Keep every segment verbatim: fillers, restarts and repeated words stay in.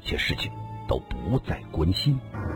切事情都不再关心。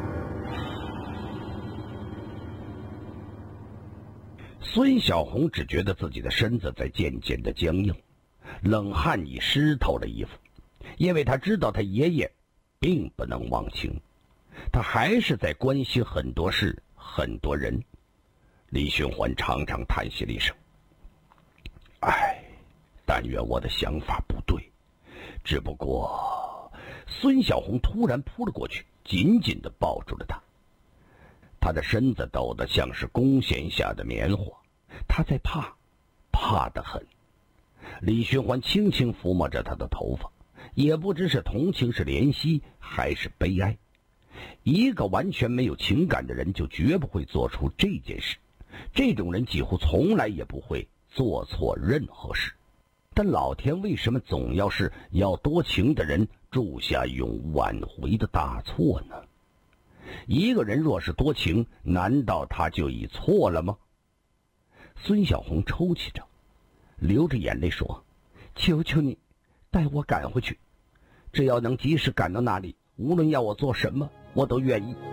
孙小红只觉得自己的身子在渐渐的僵硬，冷汗已湿透了衣服，因为他知道他爷爷并不能忘情，他还是在关心很多事很多人。李寻欢长长叹息了一声，唉，但愿我的想法不对。只不过……孙小红突然扑了过去，紧紧地抱住了他。他的身子抖得像是弓弦下的棉花，他在怕，怕得很。李寻欢轻轻抚摸着他的头发，也不知是同情是怜惜还是悲哀。一个完全没有情感的人就绝不会做出这件事，这种人几乎从来也不会做错任何事。但老天为什么总要是要多情的人铸下永挽回的大错呢？一个人若是多情，难道他就已错了吗？孙小红抽泣着，流着眼泪说：求求你带我赶回去，只要能及时赶到那里，无论要我做什么我都愿意。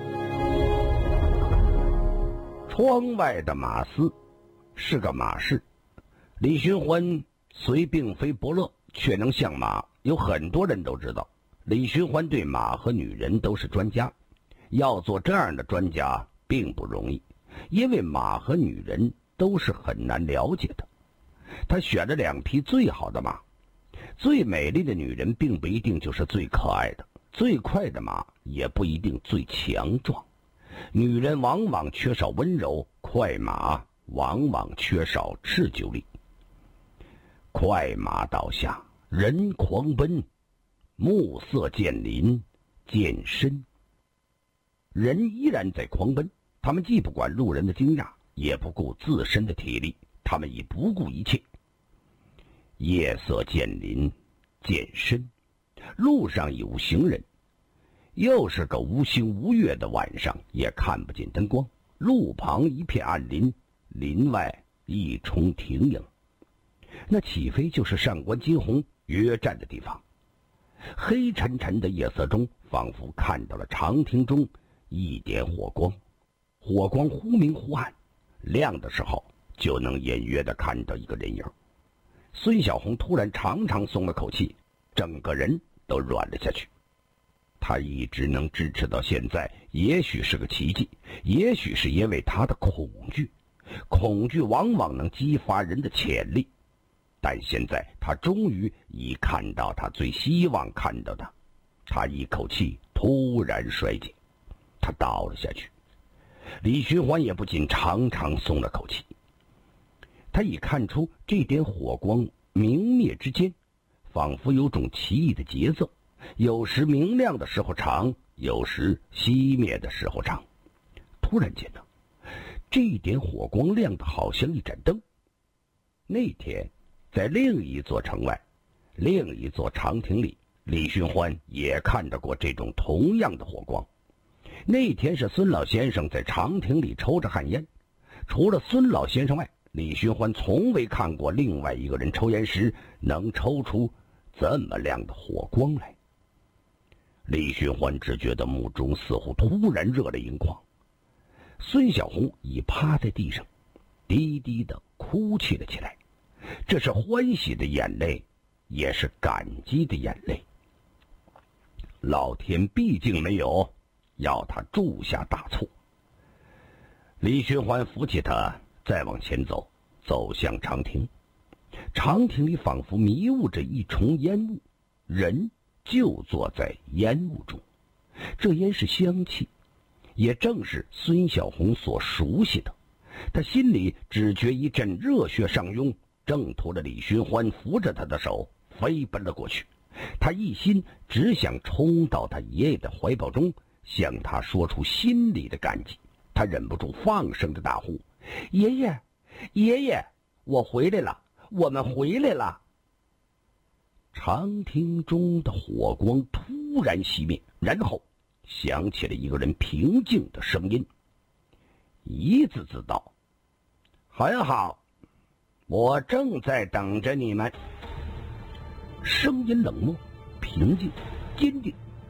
窗外的马嘶是个马市，李寻欢虽并非伯乐，却能相马。有很多人都知道，李寻欢对马和女人都是专家。要做这样的专家并不容易，因为马和女人都是很难了解的。他选了两匹最好的马，最美丽的女人并不一定就是最可爱的，最快的马也不一定最强壮。女人往往缺少温柔，快马往往缺少持久力。快马倒下，人狂奔，暮色渐临，渐深。人依然在狂奔，他们既不管路人的惊讶，也不顾自身的体力，他们已不顾一切。夜色渐临，渐深，路上已无行人。又是个无星无月的晚上，也看不见灯光。路旁一片暗林，林外一重亭影。那岂非就是上官金鸿约战的地方？黑沉沉的夜色中，仿佛看到了长亭中一点火光，火光忽明忽暗，亮的时候就能隐约地看到一个人影。孙小红突然长长松了口气，整个人都软了下去。他一直能支持到现在，也许是个奇迹，也许是因为他的恐惧。恐惧往往能激发人的潜力，但现在他终于已看到他最希望看到的。他一口气突然衰竭，他倒了下去。李寻欢也不禁长长松了口气。他已看出这点火光明灭之间，仿佛有种奇异的节奏，有时明亮的时候长，有时熄灭的时候长。突然间呢，这一点火光亮得好像一盏灯。那天在另一座城外，另一座长亭里，李寻欢也看到过这种同样的火光。那天是孙老先生在长亭里抽着旱烟，除了孙老先生外，李寻欢从未看过另外一个人抽烟时能抽出这么亮的火光来。李寻欢只觉得目中似乎突然热了盈眶。孙小红已趴在地上，低低地哭泣了起来。这是欢喜的眼泪，也是感激的眼泪。老天毕竟没有要他铸下大错。李寻欢扶起他，再往前走，走向长亭。长亭里仿佛迷雾着一重烟雾，人就坐在烟雾中。这烟是香气，也正是孙小红所熟悉的。他心里只觉一阵热血上涌，挣脱了李寻欢扶着他的手，飞奔了过去。他一心只想冲到他爷爷的怀抱中，向他说出心里的感激。他忍不住放声的大呼：爷爷，爷爷，我回来了，我们回来了。长亭中的火光突然熄灭，然后响起了一个人平静的声音，一字字道：很好，我正在等着你们。声音冷漠、平静、坚定，